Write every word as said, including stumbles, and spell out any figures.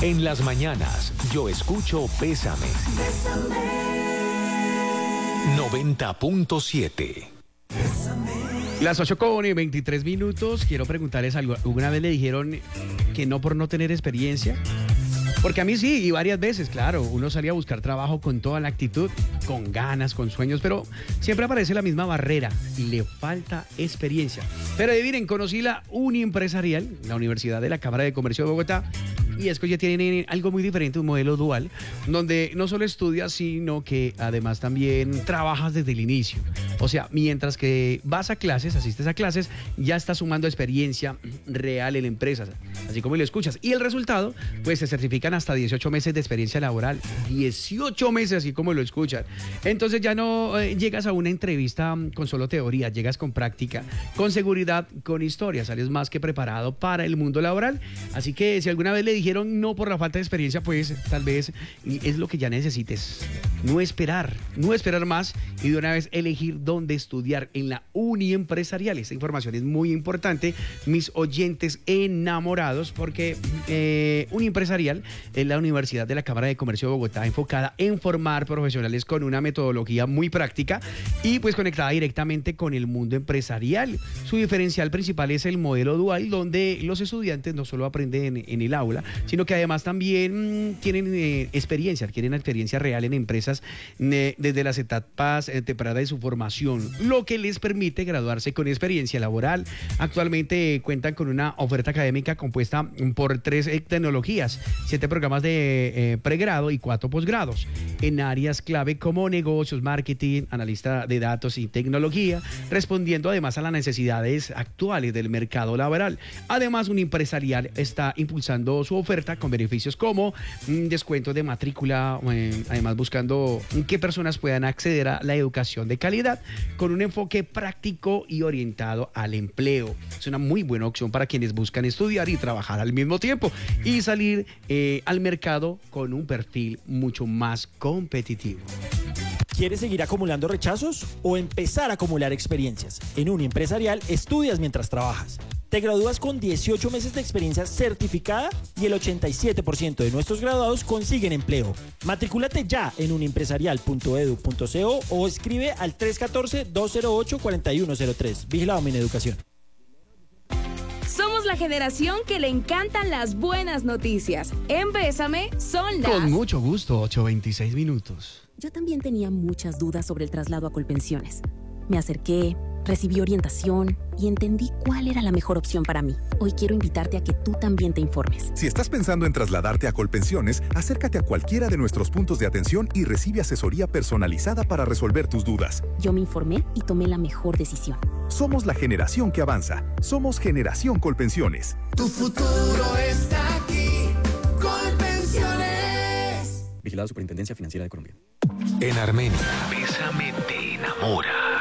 En las mañanas, yo escucho Bésame. noventa punto siete. Las ocho con veintitrés minutos. Quiero preguntarles algo. ¿Alguna vez le dijeron que no por no tener experiencia? Porque a mí sí, y varias veces, claro. Uno salía a buscar trabajo con toda la actitud, con ganas, con sueños, pero siempre aparece la misma barrera y le falta experiencia. Pero adivinen, conocí la Uniempresarial, la Universidad de la Cámara de Comercio de Bogotá, y es que ya tienen algo muy diferente, un modelo dual, donde no solo estudias, sino que además también trabajas desde el inicio. O sea, mientras que vas a clases, asistes a clases, ya estás sumando experiencia real en empresas, así como lo escuchas. Y el resultado, pues se certifican hasta dieciocho meses de experiencia laboral. dieciocho meses, así como lo escuchan. Entonces ya no eh, llegas a una entrevista con solo teoría, llegas con práctica, con seguridad, con historia. Sales más que preparado para el mundo laboral. Así que si alguna vez le dijeron no por la falta de experiencia, pues tal vez es lo que ya necesites. No esperar, no esperar más y de una vez elegir dónde estudiar en la Uniempresarial. Esta información es muy importante, mis oyentes enamorados, porque eh, Uniempresarial es la Universidad de la Cámara de Comercio de Bogotá, enfocada en formar profesionales con una metodología muy práctica y pues conectada directamente con el mundo empresarial. Su diferencial principal es el modelo dual, donde los estudiantes no solo aprenden en, en el aula, sino que además también mmm, tienen eh, experiencia, adquieren experiencia real en empresas eh, desde las etapas eh, tempranas de su formación, lo que les permite graduarse con experiencia laboral. Actualmente eh, cuentan con una oferta académica compuesta por tres eh, tecnologías, siete programas de eh, pregrado y cuatro posgrados, en áreas clave como negocios, marketing, analista de datos y tecnología, respondiendo además a las necesidades actuales del mercado laboral. Además, Uniempresarial está impulsando su oferta con beneficios como mm, descuentos de matrícula, eh, además buscando que personas puedan acceder a la educación de calidad con un enfoque práctico y orientado al empleo. Es una muy buena opción para quienes buscan estudiar y trabajar al mismo tiempo y salir eh, al mercado con un perfil mucho más competitivo. ¿Quieres seguir acumulando rechazos o empezar a acumular experiencias? En Uniempresarial estudias mientras trabajas. Te gradúas con dieciocho meses de experiencia certificada y el ochenta y siete por ciento de nuestros graduados consiguen empleo. Matricúlate ya en uniempresarial punto edu punto co o escribe al tres uno cuatro, dos cero ocho, cuatro uno cero tres. Vigilado Mineducación. Somos la generación que le encantan las buenas noticias. En Bésame son las... Con mucho gusto, ocho veintiséis minutos. Yo también tenía muchas dudas sobre el traslado a Colpensiones. Me acerqué, recibí orientación y entendí cuál era la mejor opción para mí. Hoy quiero invitarte a que tú también te informes. Si estás pensando en trasladarte a Colpensiones, acércate a cualquiera de nuestros puntos de atención y recibe asesoría personalizada para resolver tus dudas. Yo me informé y tomé la mejor decisión. Somos la generación que avanza. Somos Generación Colpensiones. Tu futuro está aquí. Colpensiones. Vigilado Superintendencia Financiera de Colombia. En Armenia, Bésame te enamora.